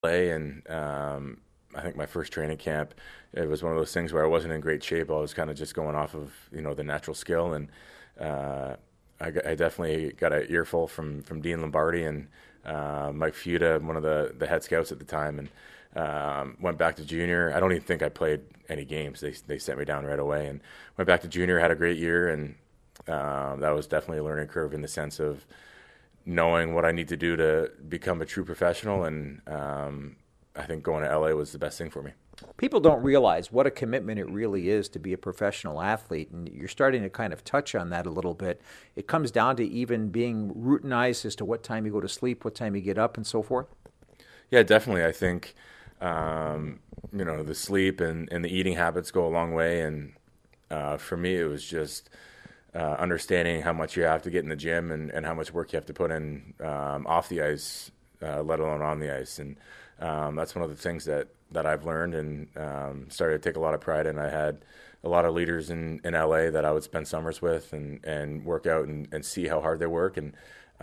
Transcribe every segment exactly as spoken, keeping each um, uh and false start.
A, and um, I think my first training camp, it was one of those things where I wasn't in great shape. I was kind of just going off of you know the natural skill, and uh, I, I definitely got an earful from from Dean Lombardi and uh, Mike Futa, one of the the head scouts at the time, and um, went back to junior. I don't even think I played any games. They they sent me down right away, and went back to junior. Had a great year, and uh, that was definitely a learning curve in the sense of knowing what I need to do to become a true professional, and um, I think going to L A was the best thing for me. People don't realize what a commitment it really is to be a professional athlete, and you're starting to kind of touch on that a little bit. It comes down to even being routinized as to what time you go to sleep, what time you get up, and so forth. Yeah, definitely. I think um, you know the sleep and, and the eating habits go a long way, and uh, for me it was just Uh, understanding how much you have to get in the gym and, and how much work you have to put in um, off the ice, uh, let alone on the ice. And um, that's one of the things that, that I've learned and um, started to take a lot of pride in. I had a lot of leaders in, in L A that I would spend summers with and, and work out and, and see how hard they work. And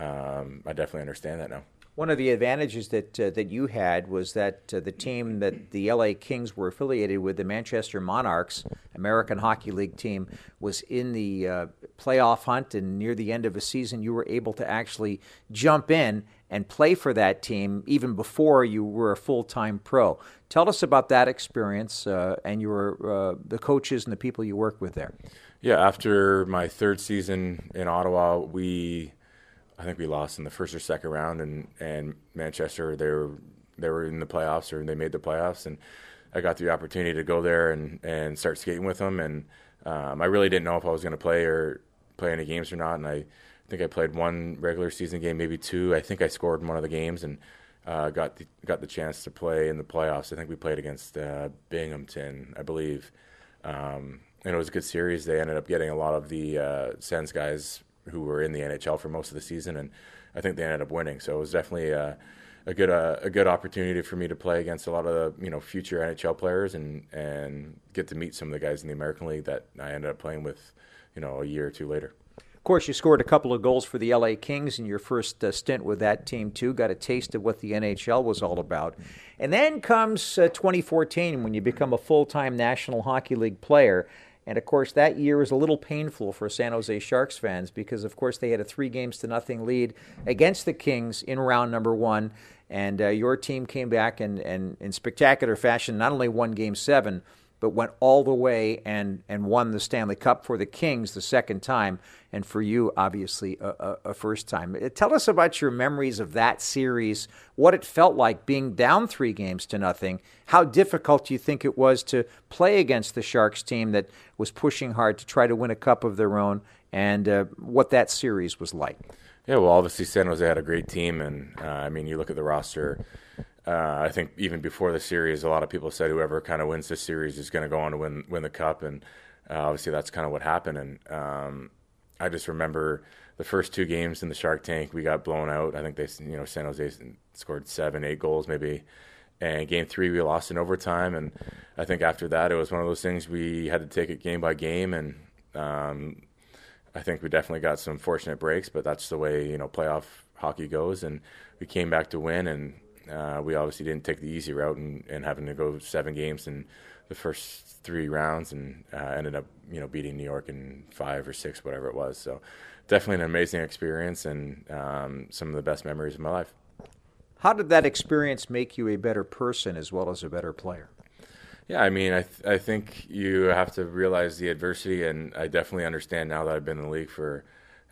um, I definitely understand that now. One of the advantages that uh, that you had was that uh, the team that the L A Kings were affiliated with, the Manchester Monarchs, American Hockey League team, was in the uh, playoff hunt, and near the end of a season, you were able to actually jump in and play for that team even before you were a full-time pro. Tell us about that experience uh, and your uh, the coaches and the people you work with there. Yeah, after my third season in Ottawa, we. I think we lost in the first or second round, and, and Manchester, they were they were in the playoffs, or they made the playoffs, and I got the opportunity to go there and, and start skating with them, and um, I really didn't know if I was going to play or play any games or not, and I think I played one regular season game, maybe two. I think I scored in one of the games, and uh, got the, got the chance to play in the playoffs. I think we played against uh, Binghamton, I believe, um, and it was a good series. They ended up getting a lot of the uh, Sens guys who were in the N H L for most of the season, and I think they ended up winning. So it was definitely a, a good uh, a good opportunity for me to play against a lot of the you know future N H L players and and get to meet some of the guys in the American League that I ended up playing with, you know, a year or two later. Of course, you scored a couple of goals for the L A Kings in your first uh, stint with that team, too. Got a taste of what the N H L was all about. And then comes uh, twenty fourteen when you become a full-time National Hockey League player. And, of course, that year was a little painful for San Jose Sharks fans because, of course, they had a three games to nothing lead against the Kings in round number one. And uh, your team came back and, and in spectacular fashion, not only won Game seven, but went all the way and, and won the Stanley Cup for the Kings the second time, and for you, obviously, a, a, a first time. Tell us about your memories of that series, what it felt like being down three games to nothing, how difficult you think it was to play against the Sharks team that was pushing hard to try to win a cup of their own, and uh, what that series was like. Yeah, well, obviously San Jose had a great team, and uh, I mean, you look at the roster. Uh, I think even before the series, a lot of people said whoever kind of wins this series is going to go on to win win the cup, and uh, obviously that's kind of what happened. And um, I just remember the first two games in the Shark Tank, we got blown out. I think they, you know, San Jose scored seven, eight goals maybe. And game three, we lost in overtime. And I think after that, it was one of those things we had to take it game by game. And um, I think we definitely got some fortunate breaks, but that's the way, you know, playoff hockey goes. And we came back to win, and Uh, we obviously didn't take the easy route and, and having to go seven games in the first three rounds, and uh, ended up, you know, beating New York in five or six, whatever it was. So definitely an amazing experience, and um, some of the best memories of my life. How did that experience make you a better person as well as a better player? Yeah, I mean, I th- I think you have to realize the adversity, and I definitely understand now that I've been in the league for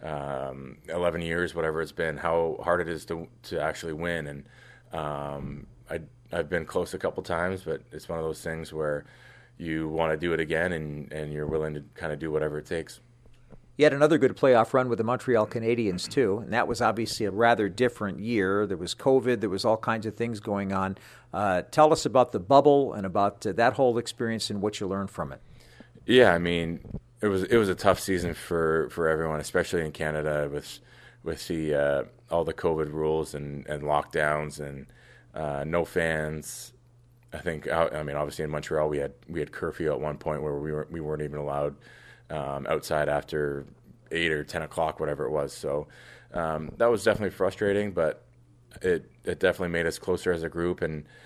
um, eleven years, whatever it's been, how hard it is to to actually win. And Um, I, I've been close a couple times, but it's one of those things where you want to do it again, and, and you're willing to kind of do whatever it takes. You had another good playoff run with the Montreal Canadiens, too, and that was obviously a rather different year. There was COVID. There was all kinds of things going on. Uh, tell us about the bubble and about uh, that whole experience and what you learned from it. Yeah, I mean, it was it was a tough season for, for everyone, especially in Canada with with the uh, all the COVID rules and, and lockdowns and uh, no fans. I think I mean obviously in Montreal we had we had curfew at one point where we weren't we weren't even allowed um, outside after eight or ten o'clock, whatever it was. So um, that was definitely frustrating, but it it definitely made us closer as a group, and